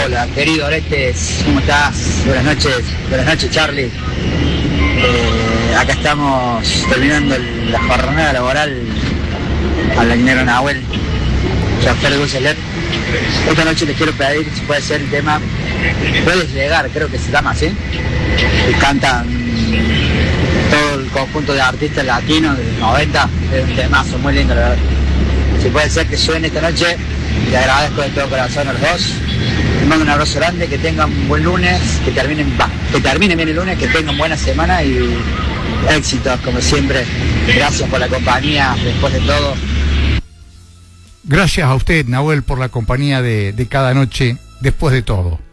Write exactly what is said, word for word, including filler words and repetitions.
Hola, querido Orestes, ¿cómo estás? Buenas noches, buenas noches, Charlie. Eh, acá estamos terminando el- la jornada laboral al ingeniero Nahuel, chofer Dulce L E D. Esta noche les quiero pedir si puede ser el tema Puedes Llegar, creo que se llama así. Y cantan todo el conjunto de artistas latinos del noventa, es un temazo muy lindo, la verdad. Si puede ser que suene esta noche, le agradezco de todo corazón a los dos. Les mando un abrazo grande, que tengan un buen lunes, que terminen, va, que terminen bien el lunes, que tengan buena semana y éxitos como siempre. Gracias por la compañía después de todo. Gracias a usted, Nahuel, por la compañía de, de cada noche después de todo.